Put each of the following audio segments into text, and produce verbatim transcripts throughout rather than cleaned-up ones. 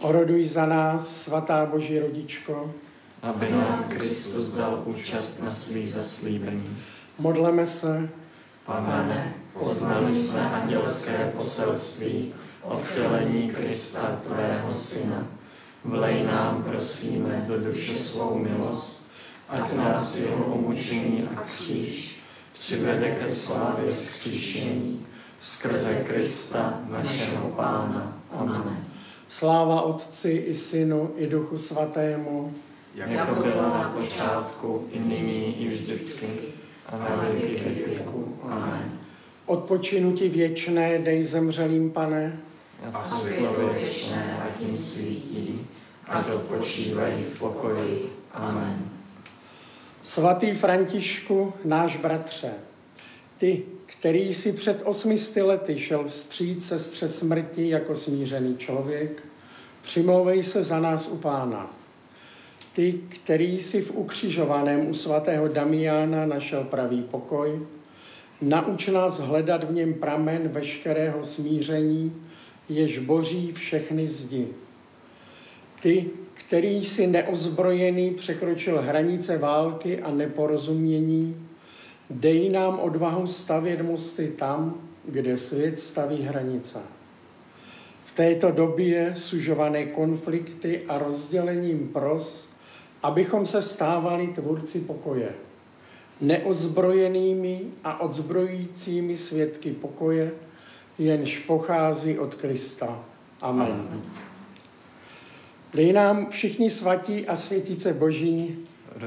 Oroduj za nás, svatá Boží rodičko, aby nám Kristus dal účast na svých zaslíbení. Modleme se. Pane, poznali jsme andělské poselství o vtělení Krista, tvého syna. Vlej nám, prosíme, do duše svou milost, ať nás jeho umučení a kříž přivede ke slávě vzkříšení skrze Krista, našeho Pána. Amen. Sláva Otci i Synu i Duchu Svatému, jako byla na počátku, i nyní, i vždycky, a na věky věků. Amen. odpočinuti věčné dej zemřelým, Pane, A světlo věčné a tím svítí, ať odpočívají v pokoji. Amen. Svatý Františku, náš bratře, ty, který jsi před osmisty lety šel vstříc sestře smrti jako smířený člověk, přimlouvej se za nás u Pána. Ty, který jsi v ukřižovaném u svatého Damiána našel pravý pokoj, nauč nás hledat v něm pramen veškerého smíření, jež boří všechny zdi. Ty, který jsi neozbrojený překročil hranice války a neporozumění, dej nám odvahu stavět mosty tam, kde svět staví hranice. V této době sužované konflikty a rozdělením pros, abychom se stávali tvůrci pokoje, neozbrojenými a odzbrojujícími svědky pokoje, jenž pochází od Krista. Amen. Amen. Dej nám všichni svatí a světice Boží,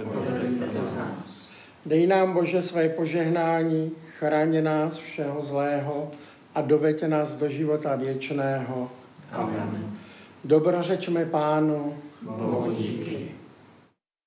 dej nám, Bože, své požehnání, chraň nás všeho zlého a doveď nás do života věčného. Amen. Dobrořečme Pánu, Bohu díky.